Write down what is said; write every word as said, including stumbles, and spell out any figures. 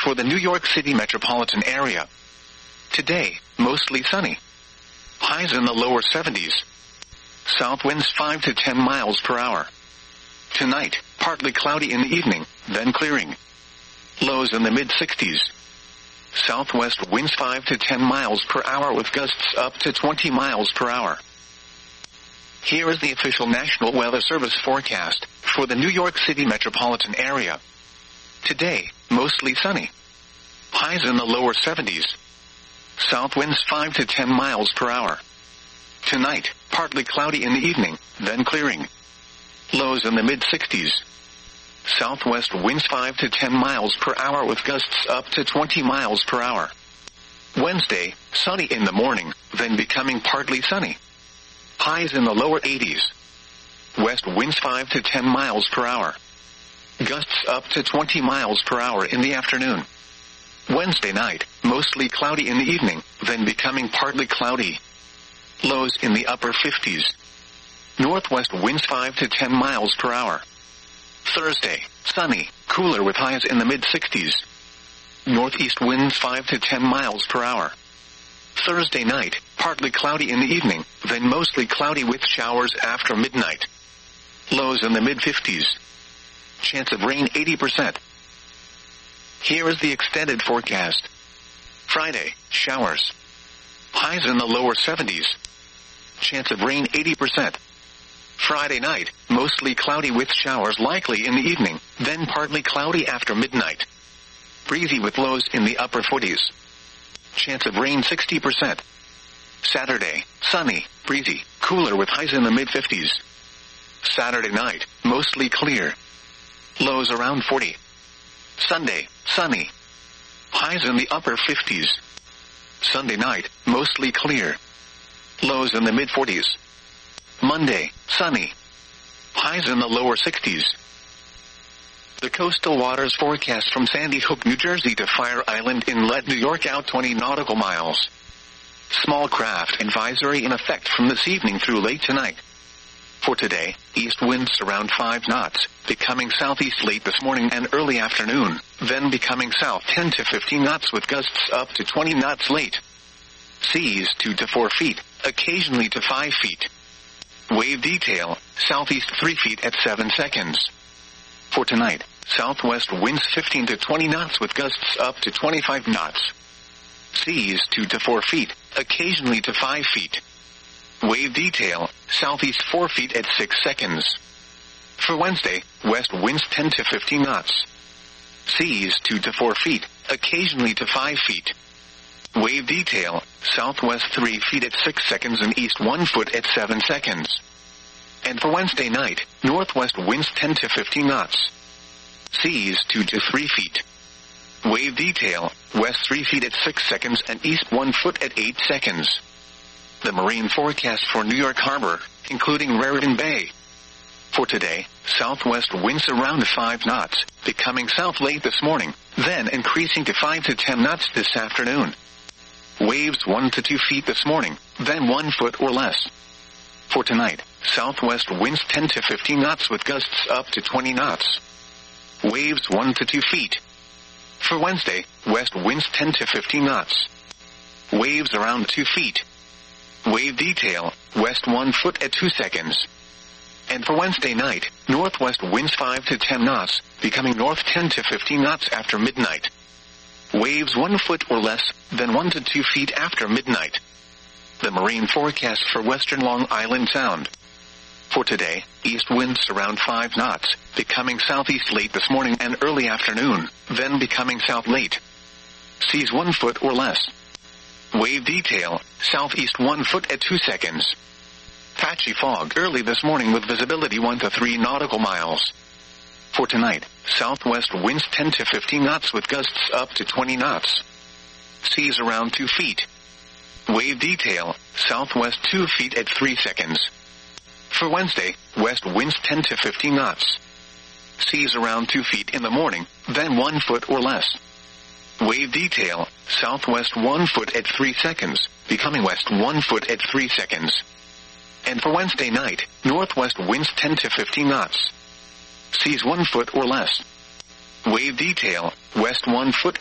for the New York City metropolitan area. Today, mostly sunny. Highs in the lower seventies. South winds five to ten miles per hour. Tonight, partly cloudy in the evening, then clearing. Lows in the mid-sixties. Southwest winds five to ten miles per hour with gusts up to twenty miles per hour. Here is the official National Weather Service forecast for the New York City metropolitan area. Today, mostly sunny. Highs in the lower seventies. South winds five to ten miles per hour. Tonight, partly cloudy in the evening, then clearing. Lows in the mid-sixties. Southwest winds five to ten miles per hour with gusts up to twenty miles per hour. Wednesday, sunny in the morning, then becoming partly sunny. Highs in the lower eighties. West winds five to ten miles per hour. Gusts up to twenty miles per hour in the afternoon. Wednesday night, mostly cloudy in the evening, then becoming partly cloudy. Lows in the upper fifties. Northwest winds five to ten miles per hour. Thursday, sunny, cooler with highs in the mid-sixties. Northeast winds five to ten miles per hour. Thursday night, partly cloudy in the evening, then mostly cloudy with showers after midnight. Lows in the mid-fifties. Chance of rain eighty percent. Here is the extended forecast. Friday, showers. Highs in the lower seventies. Chance of rain eighty percent. Friday night, mostly cloudy with showers likely in the evening, then partly cloudy after midnight. Breezy with lows in the upper forties. Chance of rain sixty percent. Saturday, sunny, breezy, cooler with highs in the mid-fifties. Saturday night, mostly clear. Lows around forty. Sunday, sunny. Highs in the upper fifties. Sunday night, mostly clear. Lows in the mid-forties. Monday, sunny. Highs in the lower sixties. The coastal waters forecast from Sandy Hook, New Jersey to Fire Island Inlet, New York out twenty nautical miles. Small craft advisory in effect from this evening through late tonight. For today, east winds around five knots, becoming southeast late this morning and early afternoon, then becoming south ten to fifteen knots with gusts up to twenty knots late. Seas two to four feet, occasionally to five feet. Wave detail, southeast three feet at seven seconds. For tonight, southwest winds fifteen to twenty knots with gusts up to twenty-five knots. Seas two to four feet, occasionally to five feet. Wave detail, southeast four feet at six seconds. For Wednesday, west winds ten to fifteen knots. Seas two to four feet, occasionally to five feet. Wave detail, southwest three feet at six seconds and east one foot at seven seconds. And for Wednesday night, northwest winds ten to fifteen knots. Seas two to three feet. Wave detail, west three feet at six seconds and east one foot at eight seconds. The marine forecast for New York Harbor, including Raritan Bay. For today, southwest winds around five knots, becoming south late this morning, then increasing to five to ten knots this afternoon. Waves one to two feet this morning, then one foot or less. For tonight, southwest winds ten to fifteen knots with gusts up to twenty knots. Waves one to two feet. For Wednesday, west winds ten to fifteen knots. Waves around two feet. Wave detail, west one foot at two seconds. And for Wednesday night, northwest winds five to ten knots, becoming north ten to fifteen knots after midnight. Waves one foot or less, then one to two feet after midnight. The marine forecast for western Long Island Sound. For today, east winds around five knots, becoming southeast late this morning and early afternoon, then becoming south late. Seas one foot or less. Wave detail, southeast one foot at two seconds. Patchy fog early this morning with visibility one to three nautical miles. For tonight, southwest winds ten to fifteen knots with gusts up to twenty knots. Seas around two feet. Wave detail, southwest two feet at three seconds. For Wednesday, west winds ten to fifteen knots. Seas around two feet in the morning, then one foot or less. Wave detail, southwest one foot at three seconds, becoming west one foot at three seconds. And for Wednesday night, northwest winds ten to fifteen knots. Seas one foot or less. Wave detail, west one foot